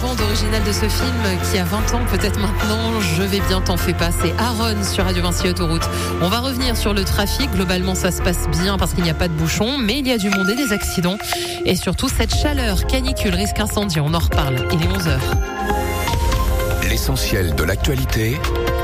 bande originale de ce film qui a 20 ans peut-être maintenant. Je vais bien t'en fais pas. C'est Aaron sur Radio Vinci Autoroute. On va revenir sur le trafic. Globalement, ça se passe bien parce qu'il n'y a pas de bouchons, mais il y a du monde et des accidents. Et surtout, cette chaleur, canicule, risque incendie. On en reparle. Il est 11h. L'essentiel de l'actualité,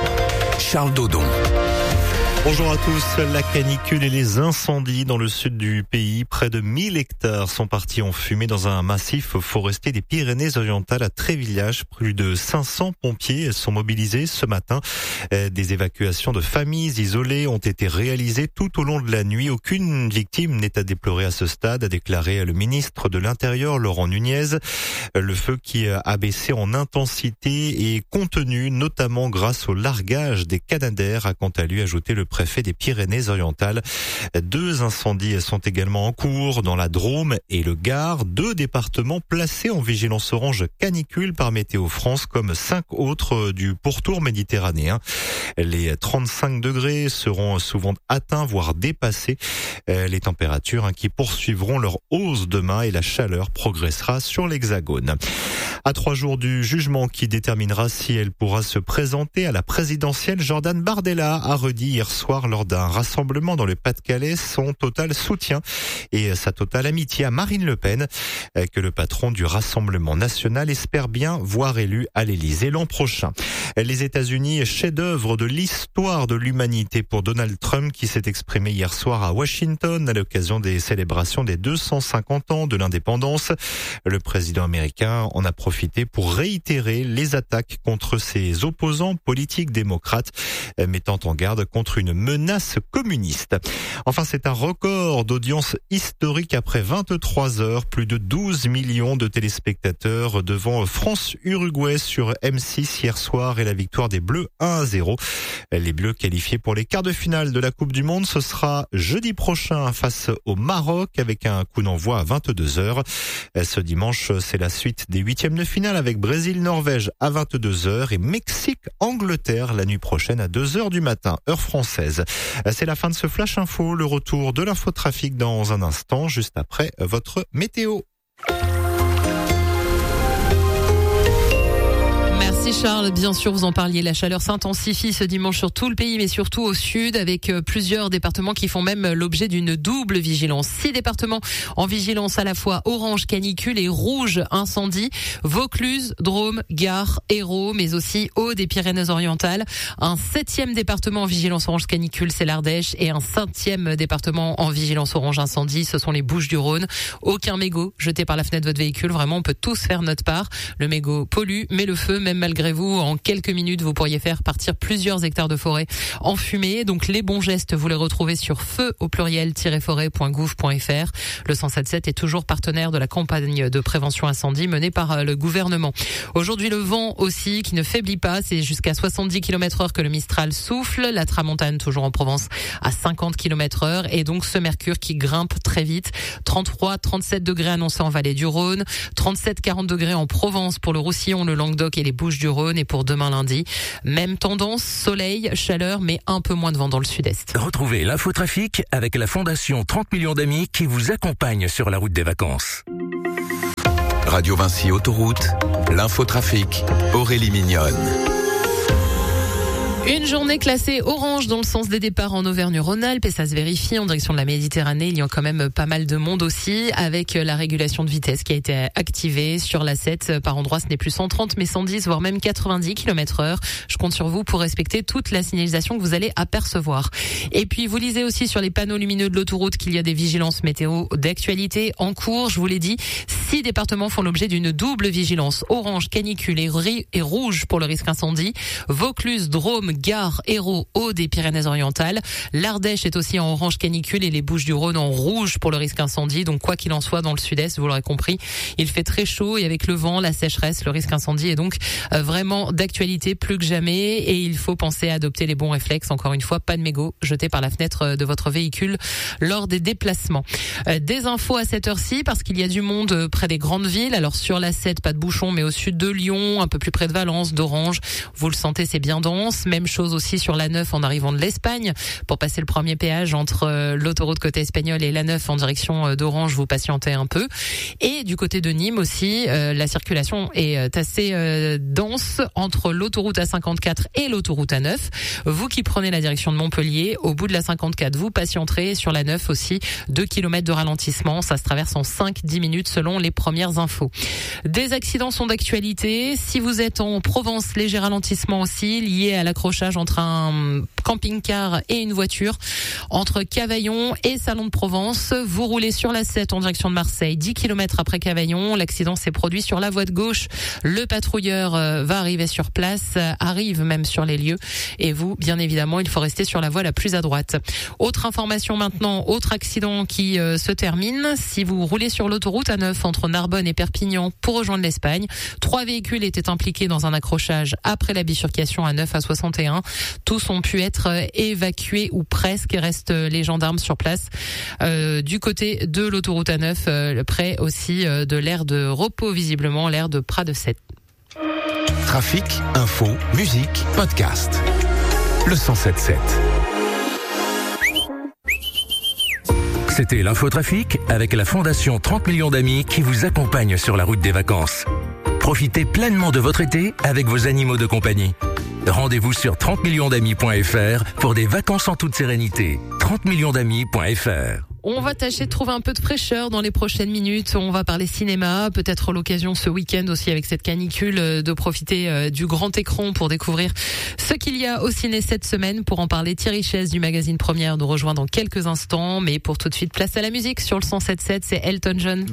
Charles Dodon. Bonjour à tous. La canicule et les incendies dans le sud du pays. Près de 1000 hectares sont partis en fumée dans un massif forestier des Pyrénées-Orientales à Trévillage. Plus de 500 pompiers sont mobilisés ce matin. Des évacuations de familles isolées ont été réalisées tout au long de la nuit. Aucune victime n'est à déplorer à ce stade, a déclaré le ministre de l'Intérieur, Laurent Nunez. Le feu qui a baissé en intensité et contenu, notamment grâce au largage des Canadair, a quant à lui ajouté le préfet des Pyrénées-Orientales. 2 incendies sont également en cours dans la Drôme et le Gard. 2 départements placés en vigilance orange canicule par Météo France, comme 5 autres du pourtour méditerranéen. Les 35 degrés seront souvent atteints, voire dépassés. Les températures qui poursuivront leur hausse demain et la chaleur progressera sur l'Hexagone. À 3 jours du jugement qui déterminera si elle pourra se présenter à la présidentielle, Jordan Bardella a redit hier soir lors d'un rassemblement dans le Pas-de-Calais son total soutien et sa totale amitié à Marine Le Pen, que le patron du Rassemblement national espère bien voir élu à l'Élysée l'an prochain. Les États-Unis, chef-d'œuvre de l'histoire de l'humanité pour Donald Trump, qui s'est exprimé hier soir à Washington à l'occasion des célébrations des 250 ans de l'indépendance. Le président américain en a profité pour réitérer les attaques contre ses opposants politiques démocrates, mettant en garde contre une menace communiste. Enfin, c'est un record d'audience historique après 23 heures. Plus de 12 millions de téléspectateurs devant France-Uruguay sur M6 hier soir et la victoire des Bleus 1-0. Les Bleus qualifiés pour les quarts de finale de la Coupe du Monde. Ce sera jeudi prochain face au Maroc avec un coup d'envoi à 22h. Ce dimanche, c'est la suite des 8e de finale avec Brésil-Norvège à 22h et Mexique-Angleterre la nuit prochaine à 2h du matin, heure française. C'est la fin de ce Flash Info, le retour de l'infotrafic dans un instant, juste après votre météo. Merci Charles, bien sûr vous en parliez, la chaleur s'intensifie ce dimanche sur tout le pays mais surtout au sud avec plusieurs départements qui font même l'objet d'une double vigilance. 6 départements en vigilance à la fois orange canicule et rouge incendie, Vaucluse, Drôme, Gard, Hérault mais aussi Haut des Pyrénées-Orientales. Un 7e département en vigilance orange canicule, c'est l'Ardèche, et un 5e département en vigilance orange incendie, ce sont les Bouches-du-Rhône. Aucun mégot jeté par la fenêtre de votre véhicule, vraiment on peut tous faire notre part. Le mégot pollue mais le feu, même malgré vous, en quelques minutes, vous pourriez faire partir plusieurs hectares de forêt en fumée. Donc les bons gestes, vous les retrouvez sur feu au pluriel-forêt.gouv.fr. Le 177 est toujours partenaire de la campagne de prévention incendie menée par le gouvernement. Aujourd'hui, le vent aussi qui ne faiblit pas, c'est jusqu'à 70 km/h que le Mistral souffle. La tramontane toujours en Provence à 50 km/h et donc ce mercure qui grimpe très vite. 33-37 degrés annoncés en vallée du Rhône, 37-40 degrés en Provence pour le Roussillon, le Languedoc et les Bouches-du-Rhône. Et pour demain lundi, même tendance, soleil, chaleur, mais un peu moins de vent dans le sud-est. Retrouvez l'infotrafic avec la Fondation 30 millions d'amis qui vous accompagne sur la route des vacances. Radio Vinci Autoroute, l'infotrafic, Aurélie Mignonne. Une journée classée orange dans le sens des départs en Auvergne-Rhône-Alpes et ça se vérifie en direction de la Méditerranée. Il y a quand même pas mal de monde aussi avec la régulation de vitesse qui a été activée sur la 7. Par endroits, ce n'est plus 130 mais 110 voire même 90 km/h. Je compte sur vous pour respecter toute la signalisation que vous allez apercevoir. Et puis vous lisez aussi sur les panneaux lumineux de l'autoroute qu'il y a des vigilances météo d'actualité en cours. Je vous l'ai dit, 6 départements font l'objet d'une double vigilance orange, canicule et rouge pour le risque incendie. Vaucluse, Drôme, Gard, Hérault, Haut des Pyrénées-Orientales. L'Ardèche est aussi en orange canicule et les Bouches-du-Rhône en rouge pour le risque incendie. Donc quoi qu'il en soit, dans le sud-est, vous l'aurez compris, il fait très chaud et avec le vent, la sécheresse, le risque incendie est donc vraiment d'actualité plus que jamais et il faut penser à adopter les bons réflexes. Encore une fois, pas de mégots jetés par la fenêtre de votre véhicule lors des déplacements. Des infos à cette heure-ci parce qu'il y a du monde près des grandes villes. Alors sur la 7, pas de bouchons, mais au sud de Lyon, un peu plus près de Valence, d'Orange, vous le sentez, c'est bien dense. Même Même chose aussi sur la 9 en arrivant de l'Espagne. Pour passer le premier péage entre l'autoroute côté espagnol et la 9 en direction d'Orange, vous patientez un peu. Et du côté de Nîmes aussi, la circulation est assez dense entre l'autoroute A54 et l'autoroute A9. Vous qui prenez la direction de Montpellier, au bout de la 54, vous patienterez. Sur la 9 aussi, 2 km de ralentissement. Ça se traverse en 5-10 minutes selon les premières infos. Des accidents sont d'actualité. Si vous êtes en Provence, léger ralentissement aussi lié à l'accrochage entre un camping-car et une voiture entre Cavaillon et Salon de Provence. Vous roulez sur la 7 en direction de Marseille, 10 km après Cavaillon. L'accident s'est produit sur la voie de gauche. Le patrouilleur va arriver sur place, arrive même sur les lieux. Et vous, bien évidemment, il faut rester sur la voie la plus à droite. Autre information maintenant, autre accident qui se termine. Si vous roulez sur l'autoroute A9 entre Narbonne et Perpignan pour rejoindre l'Espagne, 3 véhicules étaient impliqués dans un accrochage après la bifurcation A9 à 61. Tous ont pu être évacués ou presque. Restent les gendarmes sur place. Du côté de l'autoroute A9, près aussi de l'aire de repos, visiblement, l'aire de Prat de Sète. Trafic, info, musique, podcast. Le 107.7. C'était l'infotrafic avec la Fondation 30 millions d'amis qui vous accompagne sur la route des vacances. Profitez pleinement de votre été avec vos animaux de compagnie. Rendez-vous sur 30millionsdamis.fr pour des vacances en toute sérénité. 30millionsdamis.fr. On va tâcher de trouver un peu de fraîcheur dans les prochaines minutes. On va parler cinéma, peut-être l'occasion ce week-end aussi avec cette canicule de profiter du grand écran pour découvrir ce qu'il y a au ciné cette semaine. Pour en parler, Thierry Chaise du magazine Première nous rejoint dans quelques instants. Mais pour tout de suite, place à la musique sur le 107.7, c'est Elton John.